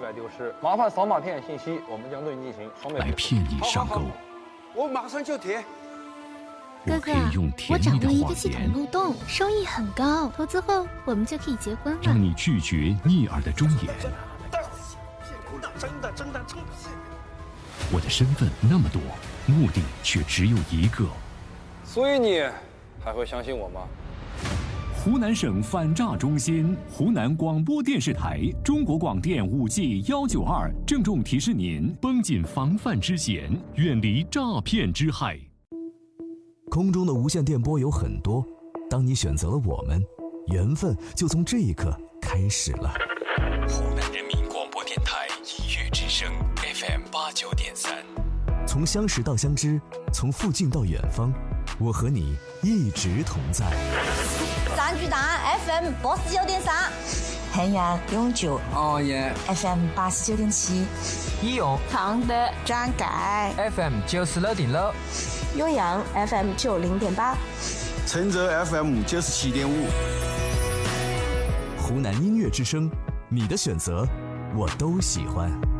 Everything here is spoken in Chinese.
外丢失。麻烦扫码填写信息，我们将对你进行双倍来骗你上钩。 我马上就填。 哥哥，我掌握一个系统漏洞，收益很高，投资后我们就可以结婚了。 让你拒绝逆耳的忠言。 真的， 我的身份那么多，目的却只有一个。 所以你还会相信我吗？ 湖南省反诈中心、湖南广播电视台、中国广电5G192郑重提示您：绷紧防范之弦，远离诈骗之害。 空中的无线电波有很多，当你选择了我们，缘分就从这一刻开始了。 湖南人民广播电台音乐之声 FM89.3， 从相识到相知，从附近到远方，我和你一直同在。 三巨蛋 FM89.3， 汉阳永久哦耶 FM89.7， 义勇常德张盖 FM96.6， 酉阳 FM90.8， 陈泽 FM97.5。 湖南音乐之声，你的选择我都喜欢。